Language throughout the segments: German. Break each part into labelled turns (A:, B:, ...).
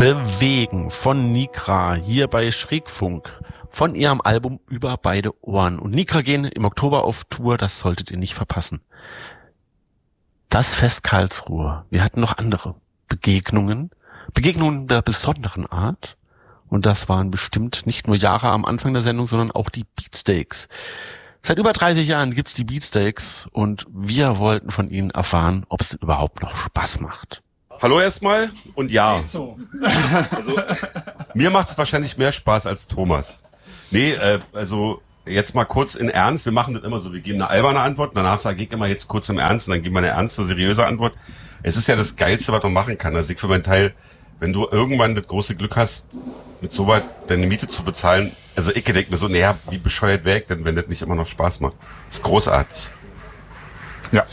A: Bewegen von Nikra hier bei Schrägfunk von ihrem Album Über beide Ohren. Und Nikra gehen im Oktober auf Tour, das solltet ihr nicht verpassen. Das Fest Karlsruhe. Wir hatten noch andere Begegnungen der besonderen Art. Und das waren bestimmt nicht nur Jahre am Anfang der Sendung, sondern auch die Beatsteaks. Seit über 30 Jahren gibt's die Beatsteaks und wir wollten von ihnen erfahren, ob es überhaupt noch Spaß macht.
B: Hallo erstmal und ja.
C: Geht so.
B: Also, mir macht's wahrscheinlich mehr Spaß als Thomas. Nee, also jetzt mal kurz in Ernst. Wir machen das immer so, wir geben eine alberne Antwort, danach sage ich immer jetzt kurz im Ernst und dann geben wir eine ernste, seriöse Antwort. Es ist ja das Geilste, was man machen kann. Also ich für meinen Teil, wenn du irgendwann das große Glück hast, mit so weit deine Miete zu bezahlen, also ich denke mir so, naja, wie bescheuert wäre ich denn, wenn das nicht immer noch Spaß macht. Das ist großartig.
C: Ja.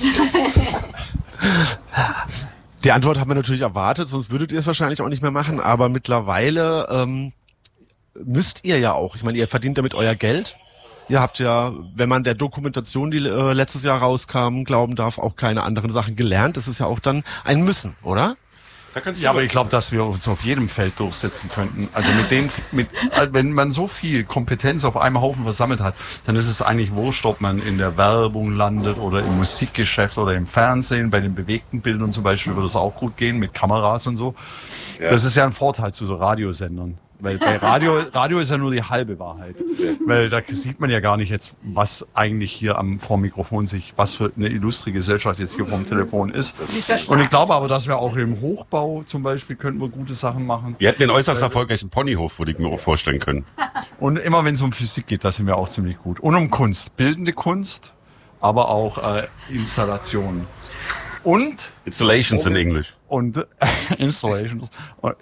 A: Die Antwort haben wir natürlich erwartet, sonst würdet ihr es wahrscheinlich auch nicht mehr machen, aber mittlerweile müsst ihr ja auch. Ich meine, ihr verdient damit euer Geld. Ihr habt ja, wenn man der Dokumentation, die letztes Jahr rauskam, glauben darf, auch keine anderen Sachen gelernt. Das ist ja auch dann ein Müssen, oder?
C: Ja, aber ich glaube, dass wir uns auf jedem Feld durchsetzen könnten. Also wenn man so viel Kompetenz auf einem Haufen versammelt hat, dann ist es eigentlich wurscht, ob man in der Werbung landet oder im Musikgeschäft oder im Fernsehen. Bei den bewegten Bildern zum Beispiel würde es auch gut gehen mit Kameras und so. Ja. Das ist ja ein Vorteil zu so Radiosendern. Weil bei Radio ist ja nur die halbe Wahrheit. Weil da sieht man ja gar nicht jetzt, was eigentlich hier vorm Mikrofon was für eine illustre Gesellschaft jetzt hier vom Telefon ist. Und ich glaube aber, dass wir auch im Hochbau zum Beispiel könnten wir gute Sachen machen.
B: Wir hätten den äußerst erfolgreichen Ponyhof, würde ich mir auch vorstellen können.
C: Und immer wenn es um Physik geht, da sind wir auch ziemlich gut. Und um Kunst. Bildende Kunst, aber auch Installationen. Und
B: Installations in Englisch.
C: Und Installations.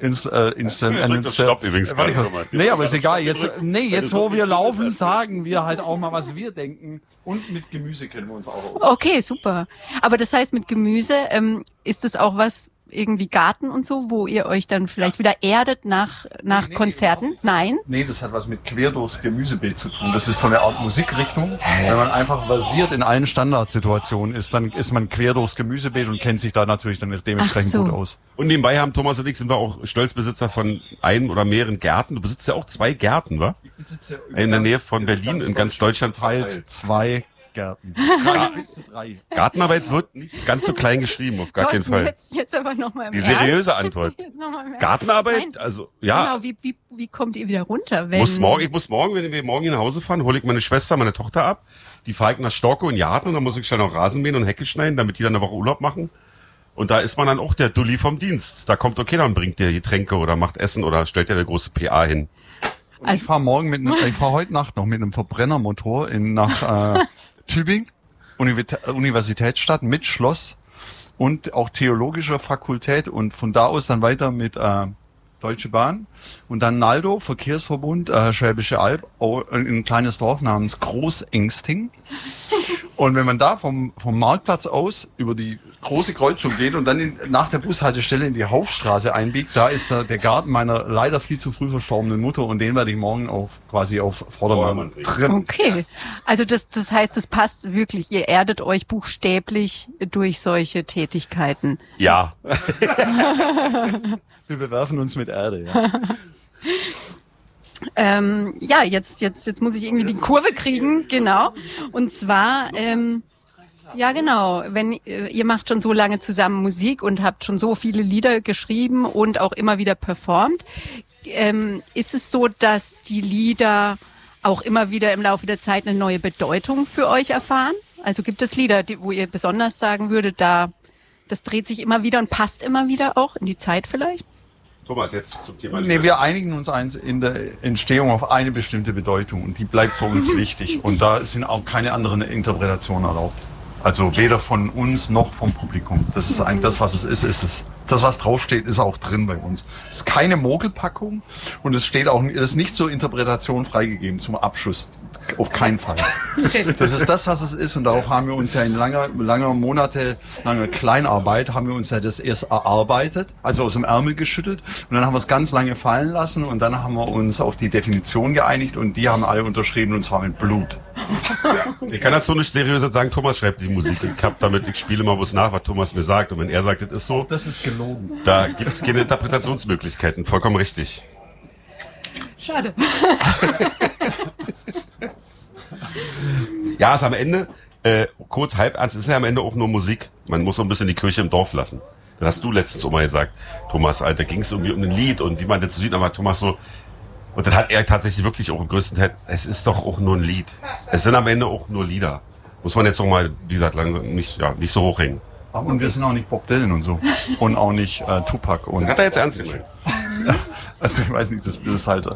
B: Stopp übrigens.
C: Nee, aber ist egal. Jetzt wo wir laufen, sagen wir halt auch mal, was wir denken. Und mit Gemüse kennen wir uns auch aus.
D: Okay, super. Aber das heißt, mit Gemüse, ist das auch was, irgendwie Garten und so, wo ihr euch dann vielleicht wieder erdet nach Konzerten? Nein?
C: Nee, das hat was mit quer durchs Gemüsebeet zu tun. Das ist so eine Art Musikrichtung. Wenn man einfach versiert in allen Standardsituationen ist, dann ist man quer durchs Gemüsebeet und kennt sich da natürlich dann dementsprechend gut aus.
B: Und nebenbei haben Thomas und ich sind wir auch Stolzbesitzer von einem oder mehreren Gärten. Du besitzt ja auch 2 Gärten, wa? Ich besitze ja in der Nähe von Berlin, in ganz Deutschland
C: verteilt 2 Gärten. 3 bis zu 3.
B: Gartenarbeit wird nicht ganz so klein geschrieben, auf gar keinen Fall.
D: Jetzt aber noch mal im
B: Die seriöse
D: Ernst.
B: Antwort. Gartenarbeit? Nein. Also, ja.
D: Genau, wie kommt ihr wieder runter?
B: Ich muss morgen, wenn wir morgen nach Hause fahren, hole ich meine Schwester, meine Tochter ab. Die fahre ich nach Storkow in den Garten und dann muss ich schnell noch Rasen mähen und Hecke schneiden, damit die dann eine Woche Urlaub machen. Und da ist man dann auch der Dulli vom Dienst. Da kommt, okay, dann bringt der Getränke oder macht Essen oder stellt ja eine große PA hin.
C: Also, ich fahre heute Nacht noch mit einem Verbrennermotor nach Tübingen, Universitätsstadt mit Schloss und auch theologischer Fakultät und von da aus dann weiter mit Deutsche Bahn und dann Naldo, Verkehrsverbund, Schwäbische Alb, ein kleines Dorf namens Großengsting. Und wenn man da vom Marktplatz aus über die große Kreuzung geht und dann nach der Bushaltestelle in die Hauptstraße einbiegt, da ist der Garten meiner leider viel zu früh verstorbenen Mutter und den werde ich morgen auf Vordermann trimmen.
D: Okay, also das heißt, es passt wirklich, ihr erdet euch buchstäblich durch solche Tätigkeiten.
B: Ja.
C: Wir bewerfen uns mit Erde,
D: ja. Jetzt muss ich irgendwie die Kurve kriegen, genau. Und zwar, ja genau, wenn ihr macht schon so lange zusammen Musik und habt schon so viele Lieder geschrieben und auch immer wieder performt, ist es so, dass die Lieder auch immer wieder im Laufe der Zeit eine neue Bedeutung für euch erfahren? Also gibt es Lieder, wo ihr besonders sagen würdet, das dreht sich immer wieder und passt immer wieder auch in die Zeit vielleicht?
B: Thomas, jetzt zum Thema.
C: Nee, wir einigen uns in der Entstehung auf eine bestimmte Bedeutung und die bleibt für uns wichtig. Und da sind auch keine anderen Interpretationen erlaubt. Also weder von uns noch vom Publikum. Das ist eigentlich das, was es ist es. Das, was draufsteht, ist auch drin bei uns. Es ist keine Mogelpackung und es ist nicht zur Interpretation freigegeben, zum Abschuss. Auf keinen Fall. Das ist das, was es ist und darauf haben wir uns ja in langer Kleinarbeit haben wir uns ja das erst erarbeitet, also aus dem Ärmel geschüttelt und dann haben wir es ganz lange fallen lassen und dann haben wir uns auf die Definition geeinigt und die haben alle unterschrieben und zwar mit Blut.
B: Ich kann dazu nicht seriös sagen, Thomas schreibt die Musik. Ich spiele immer bloß nach, was Thomas mir sagt. Und wenn er sagt, das ist so,
C: Das ist gelogen.
B: da gibt es keine Interpretationsmöglichkeiten. Vollkommen richtig.
D: Schade.
B: Ja, ist am Ende, kurz halb ernst, ist ja am Ende auch nur Musik. Man muss so ein bisschen die Kirche im Dorf lassen. Das hast du letztens auch mal gesagt, Thomas, Alter, ging es irgendwie um ein Lied und wie man das sieht, aber Thomas so, und das hat er tatsächlich wirklich auch im größten Teil, es ist doch auch nur ein Lied. Es sind am Ende auch nur Lieder. Muss man jetzt noch mal, wie gesagt, langsam nicht so hochhängen.
C: Und wir sind auch nicht Bob Dylan und so. Und auch nicht Tupac. Und
B: Hat er jetzt ernst gemeint?
C: also ich weiß nicht, dass wir das halte.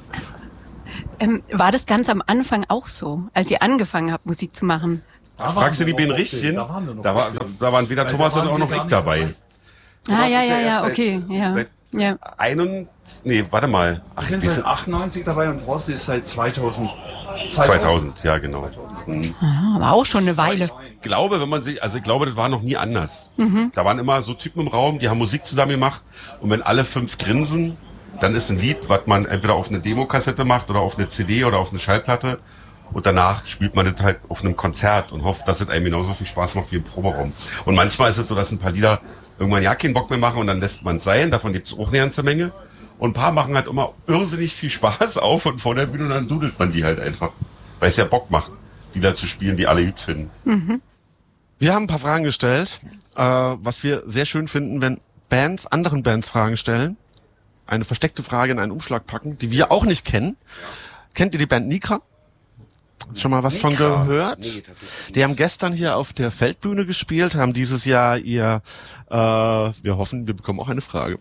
D: War das ganz am Anfang auch so, als ihr angefangen habt, Musik zu machen?
B: Fragst du die beiden Richtigen? Da waren weder Thomas und auch noch ich dabei.
D: Ah, ja,
B: ist ja
D: ja,
B: erst
D: okay, ja.
B: Seit
D: Ja.
B: warte mal. Ach,
C: Ich bin seit 98 dabei und Rosti ist seit 2000.
B: 2000, ja genau.
D: War auch schon eine Weile.
B: Ich glaube, ich glaube, das war noch nie anders. Da waren immer so Typen im Raum, die haben Musik zusammen gemacht und wenn alle 5 grinsen, dann ist ein Lied, was man entweder auf eine Demokassette macht oder auf eine CD oder auf eine Schallplatte und danach spielt man das halt auf einem Konzert und hofft, dass es einem genauso viel Spaß macht wie im Proberaum. Und manchmal ist es so, dass ein paar Lieder irgendwann ja keinen Bock mehr machen und dann lässt man es sein, davon gibt es auch eine ganze Menge. Und ein paar machen halt immer irrsinnig viel Spaß auf und vor der Bühne und dann dudelt man die halt einfach. Weil es ja Bock macht, die da zu spielen, die alle gut finden.
A: Wir haben ein paar Fragen gestellt, was wir sehr schön finden, wenn Bands anderen Bands Fragen stellen. Eine versteckte Frage in einen Umschlag packen, die wir auch nicht kennen. Kennt ihr die Band Nikra? Schon mal was von gehört?
B: Nee, tatsächlich.
A: Die haben gestern hier auf der Feldbühne gespielt, haben dieses Jahr wir hoffen, wir bekommen auch eine Frage,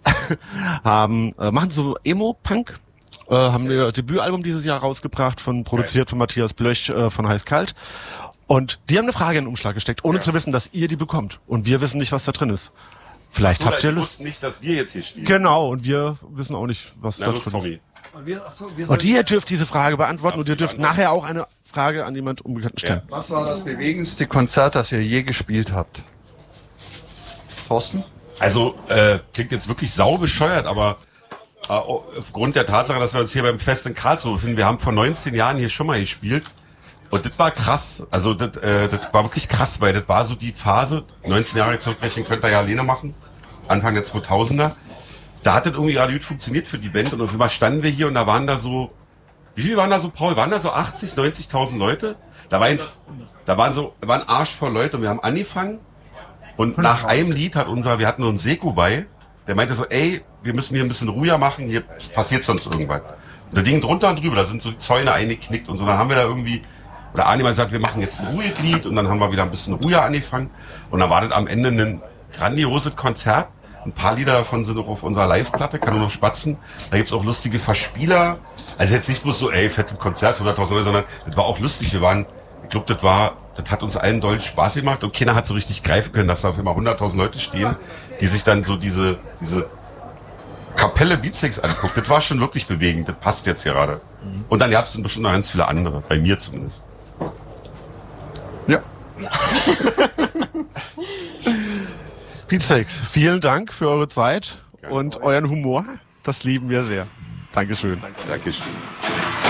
A: machen so Emo-Punk, haben ihr Debütalbum dieses Jahr rausgebracht, produziert von Matthias Blöch von Heiß Kalt. Und die haben eine Frage in den Umschlag gesteckt, ohne zu wissen, dass ihr die bekommt. Und wir wissen nicht, was da drin ist. Vielleicht habt ihr
B: Ich
A: Lust.
B: wusste nicht, dass wir jetzt hier stehen.
A: Genau, und wir wissen auch nicht, was
B: Na,
A: da
B: los,
A: drin ist.
B: Tommy.
A: Und ihr dürft diese Frage beantworten und ihr dürft nachher auch eine Frage an jemand Unbekannten stellen.
C: Was war das bewegendste Konzert, das ihr je gespielt habt? Thorsten?
B: Also, klingt jetzt wirklich saubescheuert, aber aufgrund der Tatsache, dass wir uns hier beim Fest in Karlsruhe befinden, wir haben vor 19 Jahren hier schon mal gespielt und das war krass. Also, das war wirklich krass, weil das war so die Phase, 19 Jahre zurückrechnen könnt ihr ja alleine machen, Anfang der 2000er. Da hat das irgendwie gerade gut funktioniert für die Band und auf einmal standen wir hier und da waren da so, wie viel waren da so, Paul? Waren da so 80, 90.000 Leute? Da war ein Arsch voll Leute und wir haben angefangen und nach einem Lied wir hatten so einen Seko bei, der meinte so, ey, wir müssen hier ein bisschen ruhiger machen, hier passiert sonst irgendwas. Und da Ding drunter und drüber, da sind so die Zäune eingeknickt und so, dann haben wir da irgendwie, oder Arnie mal gesagt, wir machen jetzt ein ruhiges Lied und dann haben wir wieder ein bisschen ruhiger angefangen und dann war das am Ende ein grandioses Konzert. Ein paar Lieder davon sind auch auf unserer Live-Platte, Kanone auf Spatzen. Da gibt's auch lustige Verspieler. Also jetzt nicht bloß so, ey, fettes Konzert, 100.000 Leute, sondern das war auch lustig. Ich glaube, das hat uns allen doll Spaß gemacht und keiner hat so richtig greifen können, dass da auf einmal 100.000 Leute stehen, die sich dann so diese Kapelle Beatsteaks anguckt. Das war schon wirklich bewegend. Das passt jetzt gerade. Und dann gab's bestimmt noch ganz viele andere. Bei mir zumindest.
C: Ja.
A: Beatsteaks, vielen Dank für eure Zeit
B: Gerne.
A: und euren Humor. Das lieben wir sehr. Dankeschön.
B: Dankeschön.